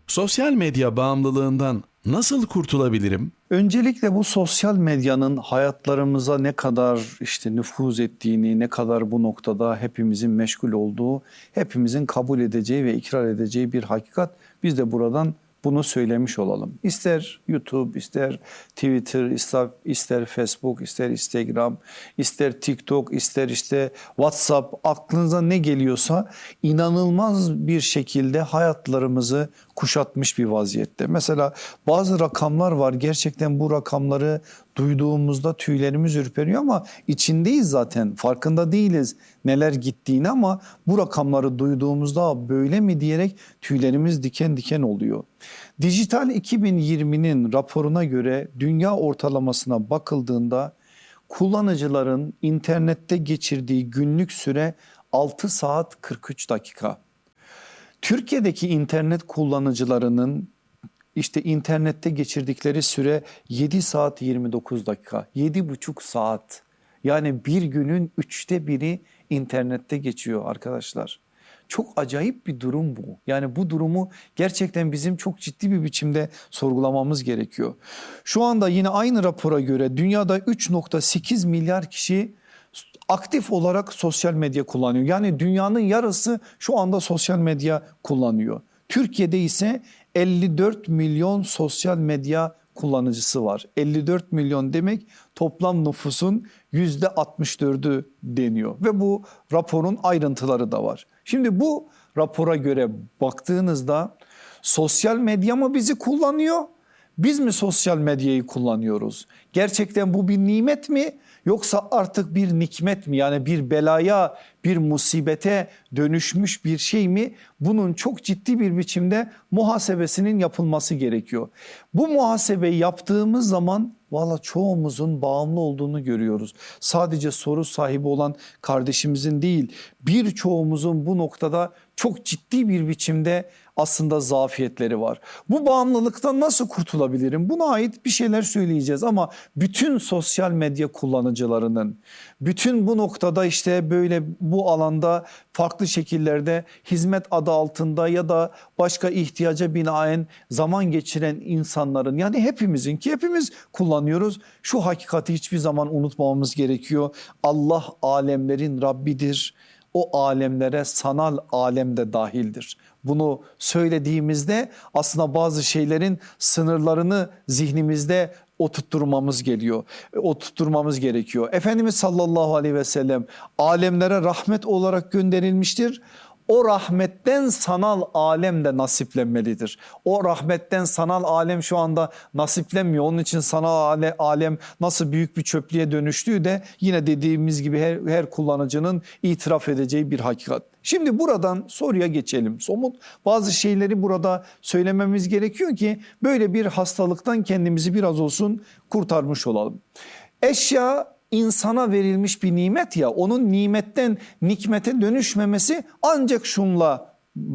Sosyal medya bağımlılığından nasıl kurtulabilirim? Öncelikle bu sosyal medyanın hayatlarımıza ne kadar nüfuz ettiğini, ne kadar bu noktada hepimizin meşgul olduğu, hepimizin kabul edeceği ve ikrar edeceği bir hakikat. Biz de buradan bunu söylemiş olalım. İster YouTube, ister Twitter, ister Facebook, ister Instagram, ister TikTok, ister WhatsApp, aklınıza ne geliyorsa inanılmaz bir şekilde hayatlarımızı kuşatmış bir vaziyette. Mesela bazı rakamlar var, gerçekten bu rakamları duyduğumuzda tüylerimiz ürperiyor ama içindeyiz zaten, farkında değiliz neler gittiğini, ama bu rakamları duyduğumuzda böyle mi diyerek tüylerimiz diken diken oluyor. Dijital 2020'nin raporuna göre dünya ortalamasına bakıldığında kullanıcıların internette geçirdiği günlük süre 6 saat 43 dakika. Türkiye'deki internet kullanıcılarının internette geçirdikleri süre 7 saat 29 dakika, 7,5 saat. Yani bir günün 1/3 internette geçiyor arkadaşlar. Çok acayip bir durum bu. Yani bu durumu gerçekten bizim çok ciddi bir biçimde sorgulamamız gerekiyor. Şu anda yine aynı rapora göre dünyada 3,8 milyar kişi aktif olarak sosyal medya kullanıyor. Yani dünyanın yarısı şu anda sosyal medya kullanıyor. Türkiye'de ise 54 milyon sosyal medya kullanıcısı var. 54 milyon demek toplam nüfusun %64'ü deniyor ve bu raporun ayrıntıları da var. Şimdi bu rapora göre baktığınızda sosyal medya mı bizi kullanıyor? Biz mi sosyal medyayı kullanıyoruz? Gerçekten bu bir nimet mi? Yoksa artık bir nikmet mi? Yani bir belaya, bir musibete dönüşmüş bir şey mi? Bunun çok ciddi bir biçimde muhasebesinin yapılması gerekiyor. Bu muhasebeyi yaptığımız zaman valla çoğumuzun bağımlı olduğunu görüyoruz. Sadece soru sahibi olan kardeşimizin değil, birçoğumuzun bu noktada çok ciddi bir biçimde aslında zafiyetleri var. Bu bağımlılıktan nasıl kurtulabilirim? Buna ait bir şeyler söyleyeceğiz ama bütün sosyal medya kullanıcılarının, bütün bu noktada böyle bu alanda farklı şekillerde hizmet adı altında ya da başka ihtiyaca binaen zaman geçiren insanların, yani hepimizin, ki hepimiz kullanıyoruz, şu hakikati hiçbir zaman unutmamamız gerekiyor. Allah alemlerin Rabbidir. O alemlere sanal alem de dahildir. Bunu söylediğimizde aslında bazı şeylerin sınırlarını zihnimizde oturtturmamız gerekiyor. Efendimiz sallallahu aleyhi ve sellem alemlere rahmet olarak gönderilmiştir. O rahmetten sanal alem de nasiplenmelidir. O rahmetten sanal alem şu anda nasiplenmiyor. Onun için sanal alem nasıl büyük bir çöplüğe dönüştüğü de yine dediğimiz gibi her kullanıcının itiraf edeceği bir hakikat. Şimdi buradan soruya geçelim. Somut bazı şeyleri burada söylememiz gerekiyor ki böyle bir hastalıktan kendimizi biraz olsun kurtarmış olalım. Eşya insana verilmiş bir nimet ya, onun nimetten nikmete dönüşmemesi ancak şuna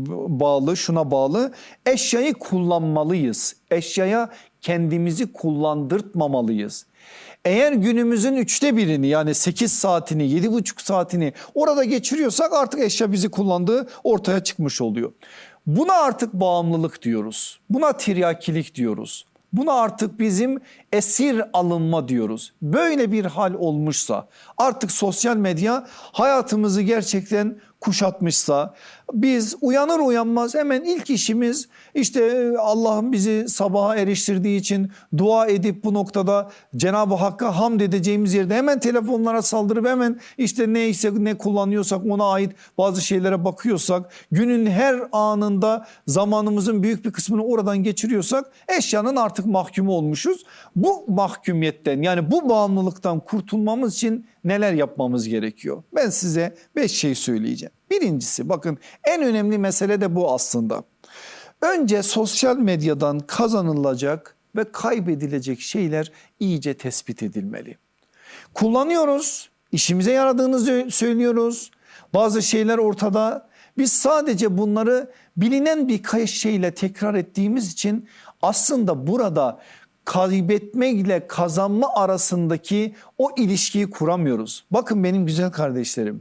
bağlı. Eşyayı kullanmalıyız. Eşyaya kendimizi kullandırtmamalıyız. Eğer günümüzün 1/3'ünü, yani 8 saatini, 7,5 saatini orada geçiriyorsak artık eşya bizi kullandığı ortaya çıkmış oluyor. Buna artık bağımlılık diyoruz. Buna tiryakilik diyoruz. Buna artık bizim esir alınma diyoruz. Böyle bir hal olmuşsa, artık sosyal medya hayatımızı gerçekten kuşatmışsa, biz uyanır uyanmaz hemen ilk işimiz Allah'ın bizi sabaha eriştirdiği için dua edip bu noktada Cenab-ı Hakk'a hamd edeceğimiz yerde hemen telefonlara saldırıp hemen neyse ne kullanıyorsak ona ait bazı şeylere bakıyorsak, günün her anında zamanımızın büyük bir kısmını oradan geçiriyorsak eşyanın artık mahkumu olmuşuz. Bu mahkumiyetten, yani bu bağımlılıktan kurtulmamız için neler yapmamız gerekiyor? Ben size 5 şey söyleyeceğim. Birincisi, bakın, en önemli mesele de bu aslında. Önce sosyal medyadan kazanılacak ve kaybedilecek şeyler iyice tespit edilmeli. Kullanıyoruz, işimize yaradığını söylüyoruz. Bazı şeyler ortada. Biz sadece bunları bilinen birkaç şeyle tekrar ettiğimiz için aslında burada kaybetmekle kazanma arasındaki o ilişkiyi kuramıyoruz. Bakın benim güzel kardeşlerim,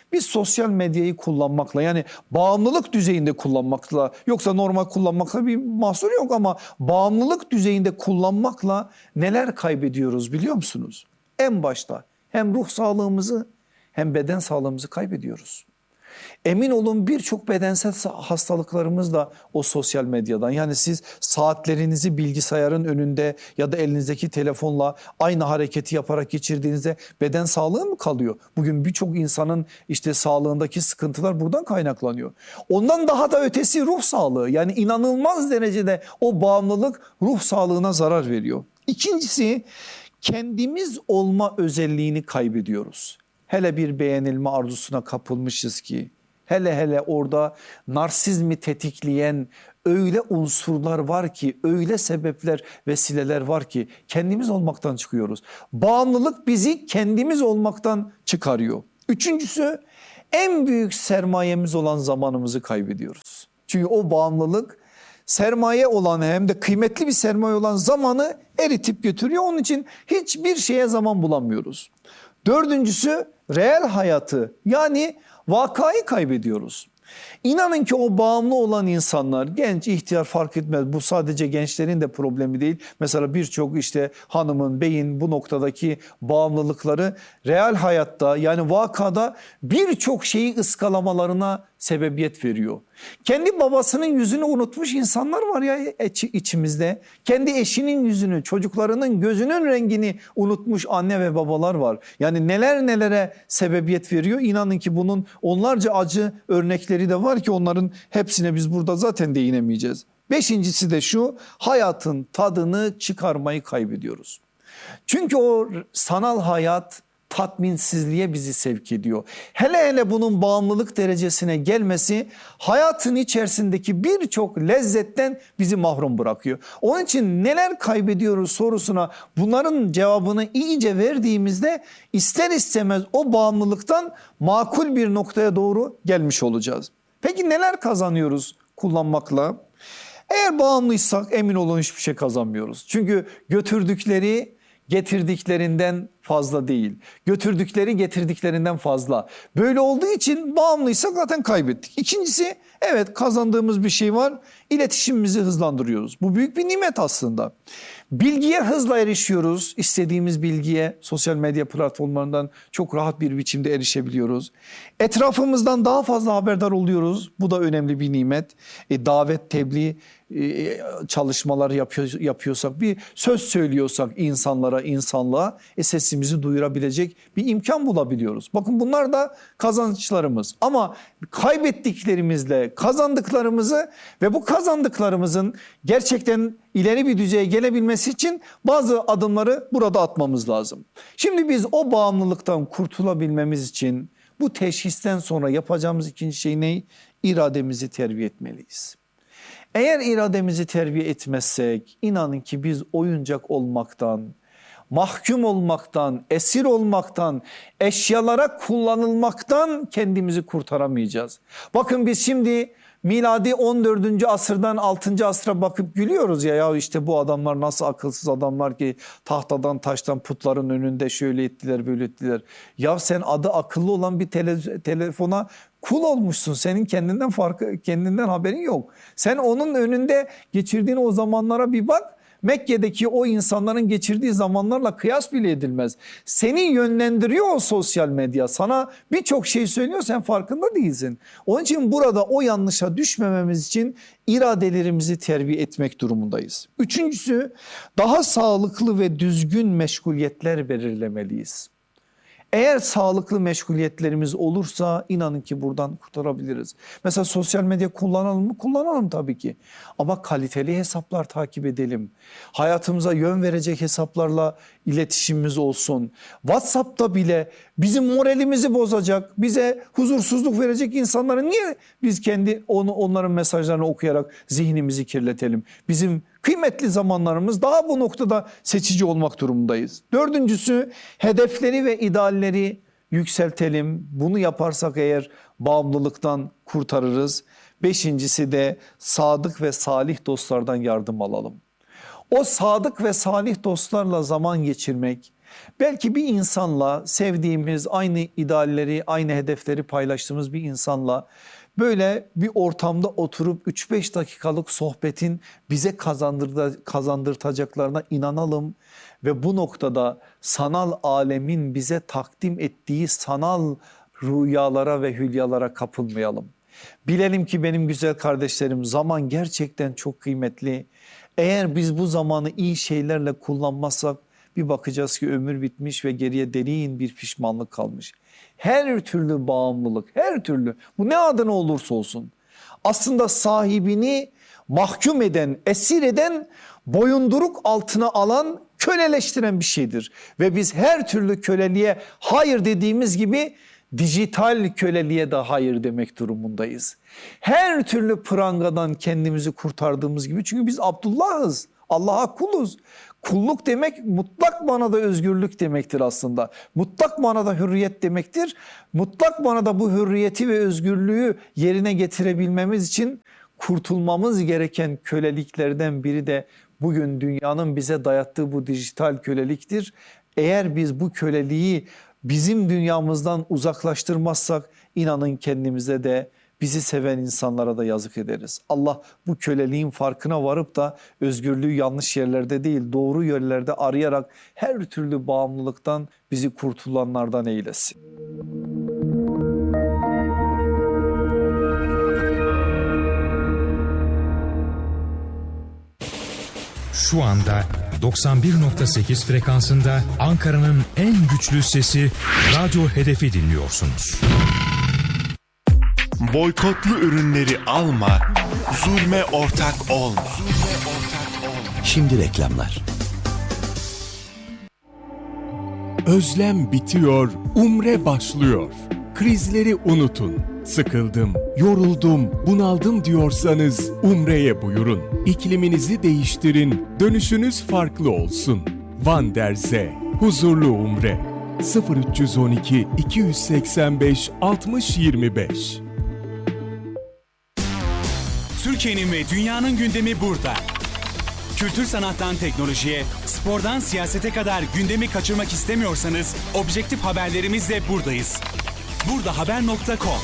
Biz sosyal medyayı kullanmakla, yani bağımlılık düzeyinde kullanmakla, yoksa normal kullanmakla bir mahsur yok, ama bağımlılık düzeyinde kullanmakla neler kaybediyoruz biliyor musunuz? En başta hem ruh sağlığımızı hem beden sağlığımızı kaybediyoruz. Emin olun birçok bedensel hastalıklarımız da o sosyal medyadan. Yani siz saatlerinizi bilgisayarın önünde ya da elinizdeki telefonla aynı hareketi yaparak geçirdiğinizde beden sağlığı mı kalıyor? Bugün birçok insanın işte sağlığındaki sıkıntılar buradan kaynaklanıyor. Ondan daha da ötesi ruh sağlığı. Yani inanılmaz derecede o bağımlılık ruh sağlığına zarar veriyor. İkincisi, kendimiz olma özelliğini kaybediyoruz. Hele bir beğenilme arzusuna kapılmışız ki, hele orada narsizmi tetikleyen öyle unsurlar var ki, öyle sebepler, vesileler var ki kendimiz olmaktan çıkıyoruz. Bağımlılık bizi kendimiz olmaktan çıkarıyor. Üçüncüsü, en büyük sermayemiz olan zamanımızı kaybediyoruz. Çünkü o bağımlılık sermaye olan, hem de kıymetli bir sermaye olan zamanı eritip götürüyor. Onun için hiçbir şeye zaman bulamıyoruz. Dördüncüsü, reel hayatı, yani vakayı kaybediyoruz. İnanın ki o bağımlı olan insanlar, genç, ihtiyar fark etmez. Bu sadece gençlerin de problemi değil. Mesela birçok işte hanımın, beyin bu noktadaki bağımlılıkları reel hayatta, yani vakada birçok şeyi ıskalamalarına sebebiyet veriyor. Kendi babasının yüzünü unutmuş insanlar var ya içimizde. Kendi eşinin yüzünü, çocuklarının gözünün rengini unutmuş anne ve babalar var. Yani neler nelere sebebiyet veriyor. İnanın ki bunun onlarca acı örnekleri de var ki onların hepsine biz burada zaten değinemeyeceğiz. Beşincisi de şu: hayatın tadını çıkarmayı kaybediyoruz. Çünkü o sanal hayat tatminsizliğe bizi sevk ediyor. Hele bunun bağımlılık derecesine gelmesi hayatın içerisindeki birçok lezzetten bizi mahrum bırakıyor. Onun için neler kaybediyoruz sorusuna bunların cevabını iyice verdiğimizde ister istemez o bağımlılıktan makul bir noktaya doğru gelmiş olacağız. Peki neler kazanıyoruz kullanmakla? Eğer bağımlıysak emin olun hiçbir şey kazanmıyoruz. Çünkü götürdükleri getirdiklerinden fazla değil. Götürdükleri getirdiklerinden fazla. Böyle olduğu için bağımlıysak zaten kaybettik. İkincisi, evet kazandığımız bir şey var. İletişimimizi hızlandırıyoruz. Bu büyük bir nimet aslında. Bilgiye hızla erişiyoruz. İstediğimiz bilgiye sosyal medya platformlarından çok rahat bir biçimde erişebiliyoruz. Etrafımızdan daha fazla haberdar oluyoruz. Bu da önemli bir nimet. Davet, tebliğ çalışmalar yapıyorsak, bir söz söylüyorsak insanlığa sesimizi duyurabilecek bir imkan bulabiliyoruz. Bakın bunlar da kazançlarımız. Ama kaybettiklerimizle kazandıklarımızı ve bu kazandıklarımızın gerçekten ileri bir düzeye gelebilmesi için bazı adımları burada atmamız lazım. Şimdi biz o bağımlılıktan kurtulabilmemiz için bu teşhisten sonra yapacağımız ikinci şey ne? İrademizi terbiye etmeliyiz. Eğer irademizi terbiye etmezsek inanın ki biz oyuncak olmaktan, mahkum olmaktan, esir olmaktan, eşyalara kullanılmaktan kendimizi kurtaramayacağız. Bakın biz şimdi miladi 14. asırdan 6. asra bakıp gülüyoruz ya işte bu adamlar nasıl akılsız adamlar ki tahtadan taştan putların önünde şöyle ettiler böyle ettiler. Ya sen adı akıllı olan bir telefona kul olmuşsun. Senin kendinden haberin yok. Sen onun önünde geçirdiğin o zamanlara bir bak. Mekke'deki o insanların geçirdiği zamanlarla kıyas bile edilmez. Seni yönlendiriyor o sosyal medya. Sana birçok şey söylüyor, sen farkında değilsin. Onun için burada o yanlışa düşmememiz için iradelerimizi terbiye etmek durumundayız. Üçüncüsü, daha sağlıklı ve düzgün meşguliyetler belirlemeliyiz. Eğer sağlıklı meşguliyetlerimiz olursa inanın ki buradan kurtarabiliriz. Mesela sosyal medya kullanalım mı? Kullanalım tabii ki. Ama kaliteli hesaplar takip edelim. Hayatımıza yön verecek hesaplarla iletişimimiz olsun. WhatsApp'ta bile bizim moralimizi bozacak, bize huzursuzluk verecek insanların niye biz onların mesajlarını okuyarak zihnimizi kirletelim? Bizim kıymetli zamanlarımız, daha bu noktada seçici olmak durumundayız. Dördüncüsü, hedefleri ve idealleri yükseltelim. Bunu yaparsak eğer bağımlılıktan kurtarırız. Beşincisi de sadık ve salih dostlardan yardım alalım. O sadık ve salih dostlarla zaman geçirmek, Belki bir insanla, sevdiğimiz, aynı idealleri, aynı hedefleri paylaştığımız bir insanla böyle bir ortamda oturup 3-5 dakikalık sohbetin bize kazandırtacaklarına inanalım ve bu noktada sanal alemin bize takdim ettiği sanal rüyalara ve hülyalara kapılmayalım. Bilelim ki benim güzel kardeşlerim, zaman gerçekten çok kıymetli. Eğer biz bu zamanı iyi şeylerle kullanmazsak bir bakacağız ki ömür bitmiş ve geriye derin bir pişmanlık kalmış. Her türlü bağımlılık, her türlü, bu ne adına olursa olsun, aslında sahibini mahkum eden, esir eden, boyunduruk altına alan, köleleştiren bir şeydir. Ve biz her türlü köleliğe hayır dediğimiz gibi dijital köleliğe de hayır demek durumundayız. Her türlü prangadan kendimizi kurtardığımız gibi, çünkü biz Abdullah'ız, Allah'a kuluz. Kulluk demek mutlak manada özgürlük demektir aslında. Mutlak manada hürriyet demektir. Mutlak manada bu hürriyeti ve özgürlüğü yerine getirebilmemiz için kurtulmamız gereken köleliklerden biri de bugün dünyanın bize dayattığı bu dijital köleliktir. Eğer biz bu köleliği bizim dünyamızdan uzaklaştırmazsak inanın kendimize de bizi seven insanlara da yazık ederiz. Allah bu köleliğin farkına varıp da özgürlüğü yanlış yerlerde değil doğru yerlerde arayarak her türlü bağımlılıktan bizi kurtulanlardan eylesin. Şu anda 91.8 frekansında Ankara'nın en güçlü sesi Radyo Hedef'i dinliyorsunuz. Boykotlu ürünleri alma, zulme ortak olma. Şimdi reklamlar. Özlem bitiyor, umre başlıyor. Krizleri unutun. Sıkıldım, yoruldum, bunaldım diyorsanız umreye buyurun. İkliminizi değiştirin, dönüşünüz farklı olsun. Van der Zee, huzurlu umre. 0312 285 60 25. Türkiye'nin ve dünyanın gündemi burada. Kültür sanattan teknolojiye, spordan siyasete kadar gündemi kaçırmak istemiyorsanız objektif haberlerimizle buradayız. Burdahaber.com.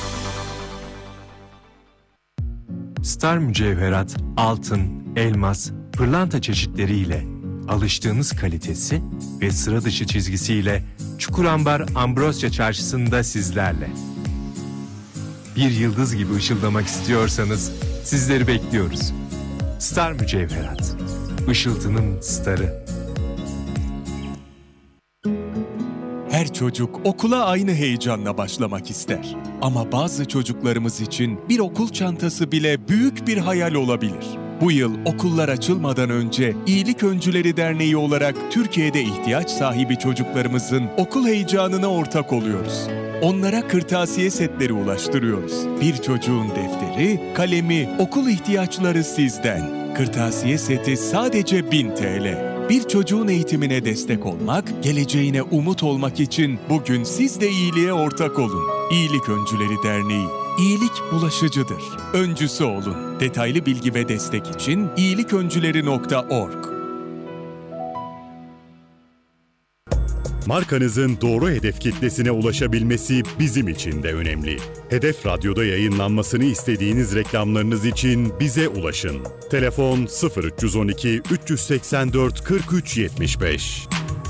Star mücevherat, altın, elmas, pırlanta çeşitleriyle alıştığınız kalitesi ve sıra dışı çizgisiyle Çukurambar Ambrosya Çarşısı'nda sizlerle. Bir yıldız gibi ışıldamak istiyorsanız sizleri bekliyoruz. Star mücevherat, ışıltının starı. Her çocuk okula aynı heyecanla başlamak ister. Ama bazı çocuklarımız için bir okul çantası bile büyük bir hayal olabilir. Bu yıl okullar açılmadan önce İyilik Öncüleri Derneği olarak Türkiye'de ihtiyaç sahibi çocuklarımızın okul heyecanına ortak oluyoruz. Onlara kırtasiye setleri ulaştırıyoruz. Bir çocuğun defteri, kalemi, okul ihtiyaçları sizden. Kırtasiye seti sadece 1000 TL. Bir çocuğun eğitimine destek olmak, geleceğine umut olmak için bugün siz de iyiliğe ortak olun. İyilik Öncüleri Derneği. İyilik bulaşıcıdır. Öncüsü olun. Detaylı bilgi ve destek için iyiliköncüleri.org. Markanızın doğru hedef kitlesine ulaşabilmesi bizim için de önemli. Hedef Radyo'da yayınlanmasını istediğiniz reklamlarınız için bize ulaşın. Telefon 0312 384 43 75.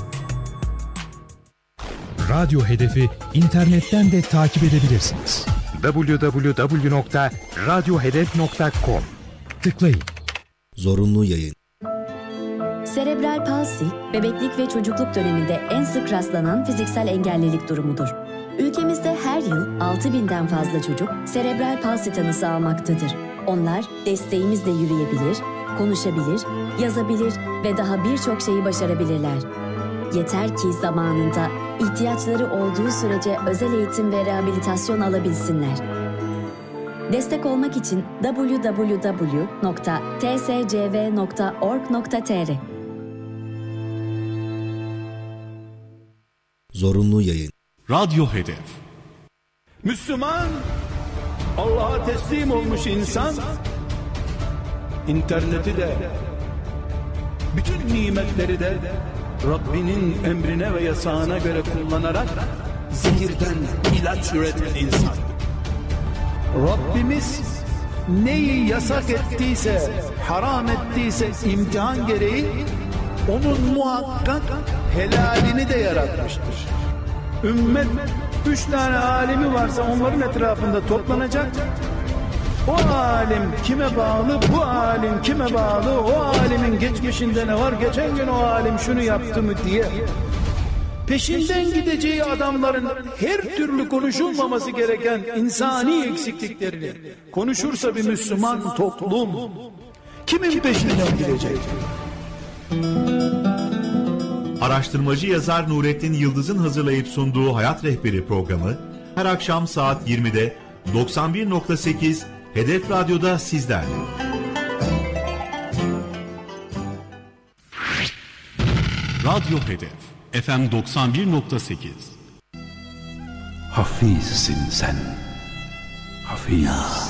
Radyo Hedef'i internetten de takip edebilirsiniz. www.radyohedef.com. Tıklayın. Zorunlu yayın. Serebral palsi, bebeklik ve çocukluk döneminde en sık rastlanan fiziksel engellilik durumudur. Ülkemizde her yıl 6.000'den fazla çocuk serebral palsi tanısı almaktadır. Onlar desteğimizle yürüyebilir, konuşabilir, yazabilir ve daha birçok şeyi başarabilirler. Yeter ki zamanında, ihtiyaçları olduğu sürece özel eğitim ve rehabilitasyon alabilsinler. Destek olmak için www.tscv.org.tr. Zorunlu yayın. Radyo Hedef. Müslüman, Allah'a teslim olmuş insan, interneti de, bütün nimetleri de Rabbinin emrine ve yasağına göre kullanarak zehirden ilaç üreten insan. Rabbimiz neyi yasak ettiyse, haram ettiyse imtihan gereği onun muhakkak helalini de yaratmıştır. Ümmet 3 tane alimi varsa onların etrafında toplanacak. O alim kime bağlı, bu alim kime bağlı, o alimin geçmişinde ne var, geçen gün o alim şunu yaptı mı diye peşinden gideceği adamların her türlü konuşulmaması gereken insani eksikliklerini konuşursa bir Müslüman toplum kimin peşinden gidecek? Araştırmacı yazar Nurettin Yıldız'ın hazırlayıp sunduğu Hayat Rehberi programı her akşam saat 20'de 91.8 Hedef Radyo'da sizlerle. Radyo Hedef FM 91.8. Hafizsin sen. Hafiz.